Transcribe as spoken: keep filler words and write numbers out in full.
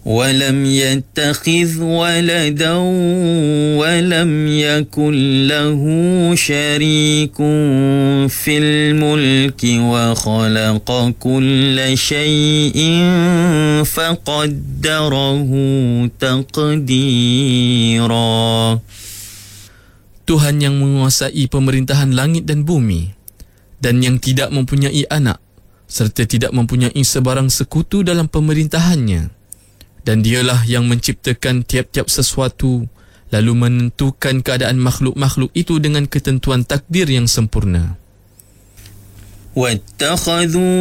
ولم يتخذ ولدا ولم يكن له شريك في الملك وخلق كل شيء فقدره تقديرا. Tuhan yang menguasai pemerintahan langit dan bumi dan yang tidak mempunyai anak serta tidak mempunyai sebarang sekutu dalam pemerintahannya. Dan dialah yang menciptakan tiap-tiap sesuatu lalu menentukan keadaan makhluk-makhluk itu dengan ketentuan takdir yang sempurna. وَاتَّخَذُوا